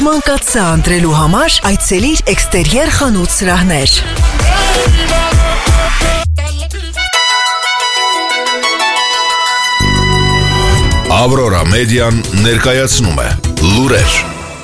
Մանկաց սա ընտրելու համար այցելիր էքստերիեր խանութ սրահներ։ Ավրորա մեդիան ներկայացնում է լուրեր։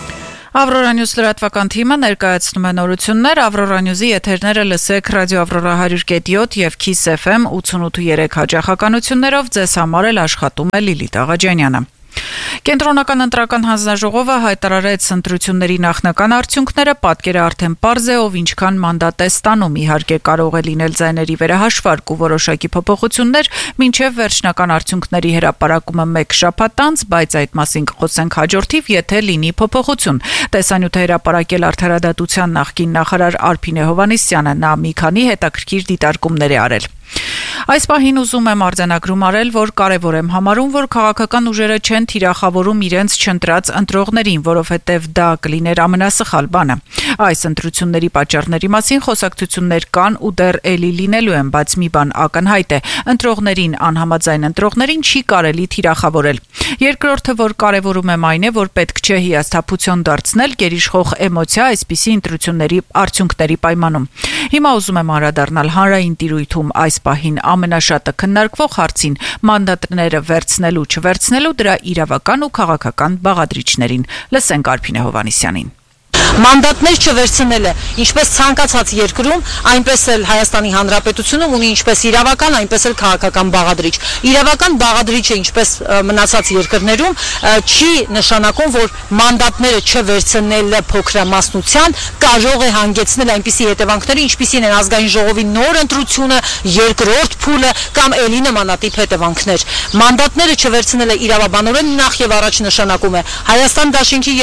Ավրորա Նյուզ լրատվական թիմը ներկայացնում է նորություններ։ Ավրորա Նյուզի եթերները լսեք ռադիո Ավրորա 100.7 եւ Kiss FM 88.3 հաճախականություններով։ Ձեզ համար էլ աշխատում է Լիլիթ Աղաջանյանը։ Կենտրոնական ընտրական հանձնաժողովը հայտարարեց ընտրությունների նախնական արդյունքները, պատկերը արդեն պարզ է, ով ինչքան մանդատ է ստանում, իհարկե կարող է լինել ձայների վերահաշվարկ ու որոշակի փոփոխություններ, մինչև վերջնական արդյունքների հրապարակումը 1 շաբաթ անց, բայց այդ մասին կխոսենք հաջորդիվ, եթե լինի փոփոխություն։ Տեսանյութը հրապարակել Արդարադատության նախկին նախարար Արփինե Հովհաննիսյանը, նա մի քանի հետաքրքիր դիտարկումներ է արել։ Այս պահին ուզում եմ արձանագրում արել, որ կարևոր եմ համարում, որ քաղաքական ուժերը չեն թիրախավորում իրենց չընտրած ընտրողներին, որովհետև դա կլիներ ամենասխալ բանը։ Այս ընտրությունների պատճառների մասին խոսակցություններ կան ու դեռ էլի լինելու են, բայց մի բան ակնհայտ է՝ ընտրողներին անհամաձայն ընտրողներին չի կարելի թիրախավորել։ Երկրորդը, որ կարևորում եմ այն է, որ պետք չէ հիասթափություն դարձնել գերիշխող էմոցիա այսպիսի ընտրությունների արդյունքների պայմանում։ Հիմա ուզում եմ անդրադառնալ հանրային տիրույթում այս պահին ամենաշատը քննարկվող հարցին՝ մանդատները վերցնելու չվերցնելու դրա իրավական ու քաղաքական բաղադրիչներին։ Լսենք Արփինե Հովհաննիսյանին։ Մանդատներ չվերցնելը, ինչպես ցանկացած երկրում, այնպես էլ Հայաստանի Հանրապետությունում ունի ինչպես իրավական, այնպես էլ քաղաքական բաղադրիչ։ Իրավական բաղադրիչը, ինչպես մնացած երկրներում, չի նշանակում, որ մանդատները չվերցնելը փոքրամասնության կարող է հանգեցնել այնպիսի հետևանքների, ինչպիսին են ազգային ժողովի նոր ընտրությունը, երկրորդ փուլը կամ էլի նմանատիպ հետևանքներ։ Մանդատները չվերցնելը իրավաբանորեն նախ եւ առաջ նշանակում է Հայաստան դաշինքի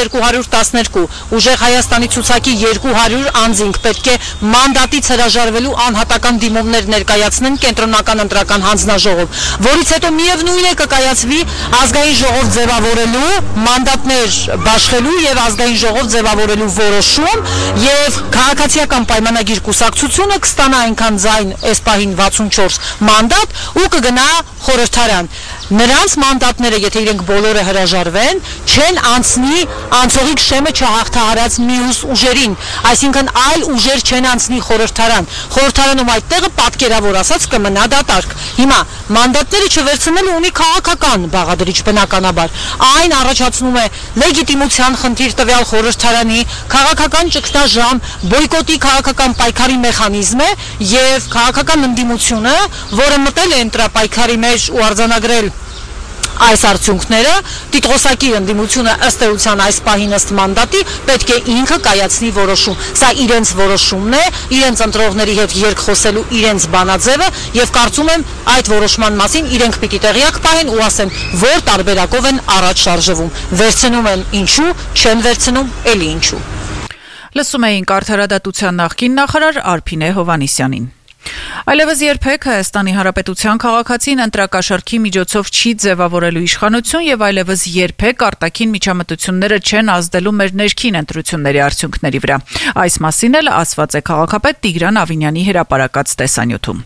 212 ուժեղ Հայաստանի ցուցակի 200 անձինք պետք է մանդատից հրաժարվելու անհատական դիմումներ ներկայացնեն կենտրոնական ընտրական հանձնաժողով, որից հետո միևնույն է կկայացվի ազգային ժողով ձևավորելու, մանդատներ բաշխելու եւ ազգային ժողով ձևավորելու որոշում եւ քաղաքացիական պայմանագիր կուսակցությունը կստանա այնքան ձայն այս պահին 64 մանդատ ու կգնա խորհրդարան։ Նրանց մանդատները, եթե իրենք բոլորը հրաժարվեն, չեն անցնի անցողիկ շեմը չհաղթահարած մյուս ուժերին, այսինքն այլ ուժեր չեն անցնի խորհրդարան։ Խորհրդարանում այդ տեղը պատկերավոր ասած կմնա դատարկ։ Հիմա մանդատները չվերցնելը ունի քաղաքական բաղադրիչ բնականաբար։ Այն առաջացնում է լեգիտիմության խնդիր տվյալ խորհրդարանի, քաղաքական ճգնաժամ, բոյկոտի քաղաքական պայքարի մեխանիզմ է եւ քաղաքական ընդդիմությունը, որը մտել է ընտրապայքարի մեջ ու արձանագրել այս արդյունքները, տիտղոսակի ընդդիմությունը ըստ էության այս պահին ըստ մանդատի պետք է ինքը կայացնի որոշում։ Սա իրենց որոշումն է, իրենց ընտրողների հետ երկխոսելու իրենց բանաձևը եւ կարծում եմ այդ որոշման մասին իրենք պիտի տեղյակ պահեն ու ասեն, որ տարբերակով են առաջ շարժվում։ Վերցնում են ինչու, չեն վերցնում էլի ինչու։ Լսում էինք Արդարադատության նախկին նախարար Արփինե Հովհաննիսյանին։ Այլևս երբեք Հայաստանի Հանրապետության քաղաքացին ընտրակաշառքի միջոցով չի ձևավորելու իշխանություն եւ այլևս երբեք արտաքին միջամտությունները չեն ազդելու մեր ներքին ընտրությունների արդյունքների վրա։ Այս մասին էլ ասված է քաղաքապետ Տիգրան Ավինյանի հրապարակած տեսանյութում։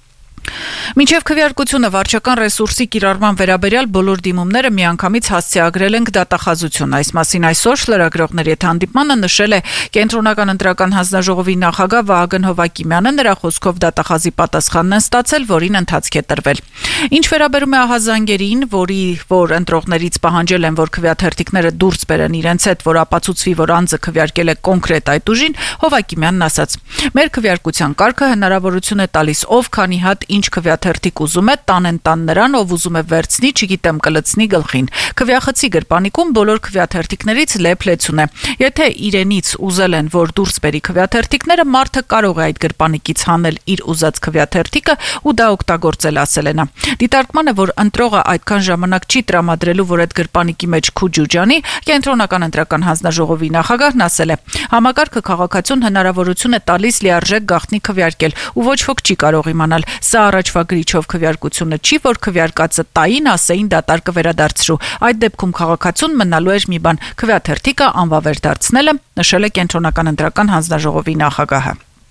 Մինչև քվեարկությունը վարչական ռեսուրսի կիրառման վերաբերյալ բոլոր դիմումները միանգամից հասցեագրել ենք դատախազություն։ Այս մասին այսօր լրագրողների հետ հանդիպմանը նշել է Կենտրոնական ընտրական հանձնաժողովի նախագահ Վահագն Հովհակիմյանը, նրա խոսքով դատախազի պատասխանն են ստացել, որին ընթացք է տրվել։ Ինչ վերաբերում է ահազանգերին, որ ընտրողներից պահանջել են, որ քվեաթերթիկները դուրս բերեն իրենց հետ, որ ապացուցվի, որ անձը քվեարկել է կոնկրետ այդ ուժին, Հովհակիմյանն ասաց. «Մեր քվեարկության կարգը հնարավորություն է տալիս, ով քանի հատ ինչ քվեաթերթիկ ուզում է, տան նրան, ով ուզում է վերցնի, չգիտեմ, կլցնի գլխին։ Քվեախցի գրպանիկում բոլոր քվեաթերթիկներից լեփլեցուն է։ Եթե իրենից ուզել են, որ դուրս բերի քվեաթերթիկները, մարդը կարող է այդ գրպանիկից հանել իր ուզած քվեաթերթիկը ու դա օգտագործել», ասել է նա։ Դիտարկման է, որ ընտրողը այդքան ժամանակ չի տրամադրելու, որ այդ գրպանիկի մեջ քուջուջանի, Կենտրոնական ընտրական հանձնաժողովի նախագահն ասել է. «Համակարգը քաղաքացուն հնարավորություն է տալիս լիարժեք գաղտնի քվեարկել ու ոչ ոք չի կարող իմանալ։ Սա առաջվա գրիչով քվեարկությունը չի, որ քվեարկածը տային, ասեին դատարկը վերադարձրու։ Այդ դեպքում քաղաքացուն մնալու էր մի բան՝ քվեաթերթիկը անվավեր դարձնելը», նշել է Կենտրոնական ընտրական հանձնաժողովի նախագահը։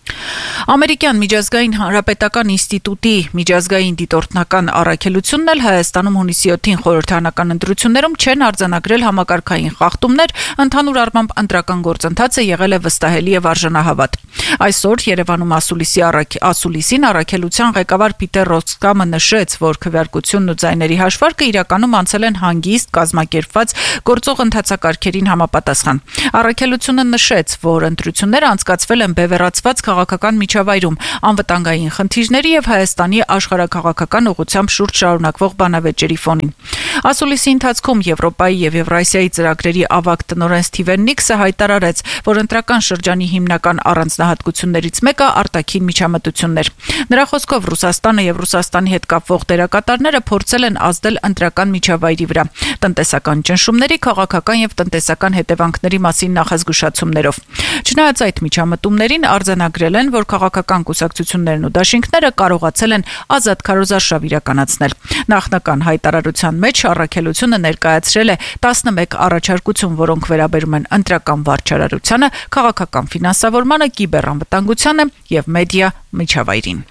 Ամերիկյան միջազգային հանրապետական ինստիտուտի միջազգային դիտորդնական առաքելությունն էլ Հայաստանում հունիսի 7-ին խորհրդարանական ընտրություններում չեն արձանագրել համակարգային խախտումներ, ընդհանուր առմամբ ընտրական գործընթացը եղել է վստահելի եւ արժանահավատ։ Այսօր Երևանում ասուլիսին առաքելության ղեկավար Պիտեր Ռոսկամը նշեց, որ քվեարկությունն ու ձայների հաշվարկը իրականում անցել են հանգիստ կազմակերպված գործող ընթացակարգերին համապատասխան։ Առաքելությունը նշեց, որ ընտրությունները անցկացվել են բևեռացված քաղաքական միջավայրում, անվտանգային խնդիրների եւ Հայաստանի աշխարհաքաղաքական ուղղությամբ շուրջ շարունակվող բանավեճերի ֆոնին։ Ասուլիսի ընթացքում Եվրոպայի եւ Եվրասիայի ծրագրերի ավագ տնօրեն Սթիվեն Նիքսը հայտարարեց, որ ընտրական շրջանի հիմնական առանձնահատկություններից մեկը արտաքին միջամտությունն էր։ Նրա խոսքով Ռուսաստանը եւ Ռուսաստանի հետ կապվող դերակատարները փորձել են ազդել ընտրական միջավայրի վրա, տնտեսական ճնշումների, քաղաքական եւ տնտեսական հետևանքների մասին նախազգուշացումներով։ Չնայած այդ միջամտումներին արձանագրել են, որ քաղաքական կուսակցություններն ու դաշինքները կարողացել են ազատ քարոզարշավ իրականացնել։ Նախնական հայտարարության մեջ առաքելությունը ներկայացրել է 11 առաջարկություն, որոնք վերաբերում են ընտրական վարչարարությանը, քաղաքական ֆինանսավորմանը, կիբեռանվտանգությանը եւ մեդիա միջավայրին։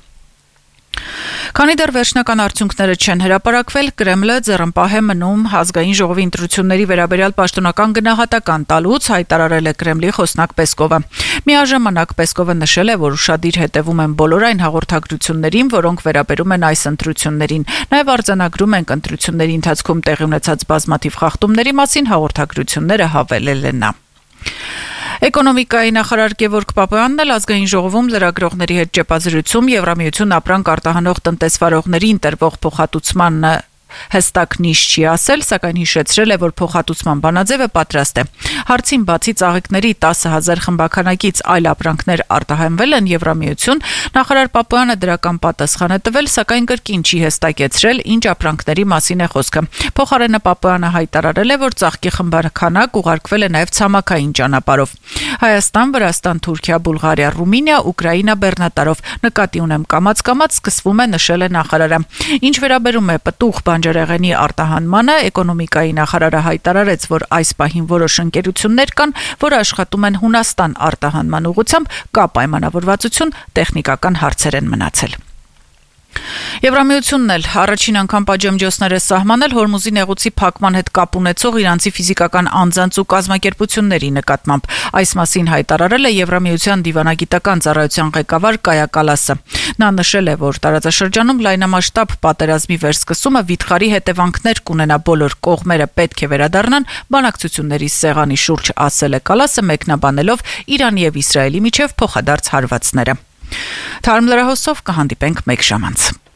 Քանի դեռ վերջնական արդյունքները չեն հրապարակվել, Կրեմլը ձեռնպահ է մնում ազգային ժողովի ընտրությունների վերաբերյալ պաշտոնական գնահատական տալուց, հայտարարել է Կրեմլի խոսնակ Պեսկովը։ Միաժամանակ Պեսկովը նշել է, որ ուշադիր հետևում են բոլոր այն հաղորդագրություններին, որոնք վերաբերում են այս ընտրություններին։ Նաև արձանագրում ենք ընտրությունների ընթացքում տեղի ունեցած բազմաթիվ խախտումների մասին հաղորդագրությունները, հավելել է նա։ Էկոնոմիկայի նախարար Գևորգ Պապոյանն էլ ազգային ժողովում լրագրողների հետ ճեպազրույցում Եվրամիություն ապրանք արտահանող տնտեսվարողներին տրվող փոխհատուցման հստակ նիշ չի ասել, սակայն հիշեցրել է, որ փոխհատուցման բանաձևը պատրաստ է։ Հարցին բացի ծաղիկների 10,000 խմբականակից այլ ապրանքներ արտահանվել են Եվրամիություն, նախարար Պապոյանը դրական պատասխան է տվել, սակայն կրկին չի հստակեցրել, ինչ ապրանքների մասին է խոսքը։ Փոխարենը Պապոյանը հայտարարել է, որ ծաղկի խմբականակ ուղարկվել է նաև ցամաքային ճանապարհով։ Հայաստան, Վրաստան, Թուրքիա, Բուլղարիա, Ռումինիա, Ուկրաինա բեռնատարով։ Նկատի ունեմ կամաց-կամաց սկսվում է, նշել է նախարարը։ Ինչ վերաբերում է պտուղ բանջարեղենի արտահանմանը, էկոնոմիկայի նախարարը հայտարարեց, որ այս պահին որոշ ընկերություններ կան, որ աշխատում են Հունաստան արտահանման ուղղությամբ, կա պայմանավորվածություն, տեխնիկական հարցեր են մնացել։ Եվրամիությունն էլ առաջին անգամ պատժամիջոցներ է սահմանել Հորմուզի նեղուցի փակման հետ կապ ունեցող իրանցի ֆիզիկական անձանց ու կազմակերպությունների նկատմամբ։ Այս մասին հայտարարել է Եվրամիության դիվանագիտական ծառայության ղեկավար Կայա Կալասը։ Նա նշել է, որ տարածաշրջանում լայնամասշտաբ պատերազմի վերսկսումը վիթխարի հետևանքներ կունենա, բոլոր կողմերը պետք է վերադառնան բանակցությունների սեղանի շուրջ, ասել է Կալասը, մեկնաբանելով Իրանի եւ Իսրայելի միջև փոխադարձ հարվածները։ Թարմ լրահոսով կհանդիպենք մեկ ժամ անց։